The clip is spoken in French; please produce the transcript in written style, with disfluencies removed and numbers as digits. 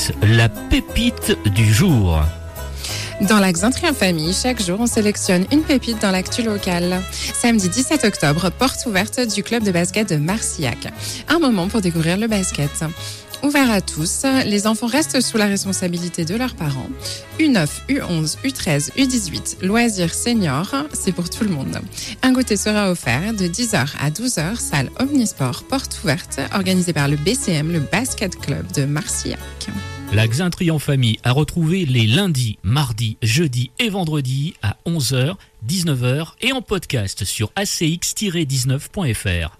ACX, la pépite du jour. Dans la Xantrie en famille, chaque jour, on sélectionne une pépite dans l'actu locale. Samedi 17 octobre, porte ouverte du club de basket de Marcillac. Un moment pour découvrir le basket. Ouvert à tous, les enfants restent sous la responsabilité de leurs parents. U9, U11, U13, U18, loisirs seniors, c'est pour tout le monde. Un goûter sera offert de 10h à 12h, salle Omnisport, porte ouverte, organisée par le BCM, le Basket Club de Marcillac. La Xantrie en famille a retrouvé les lundis, mardis, jeudis et vendredis à 11h, 19h et en podcast sur acx-19.fr.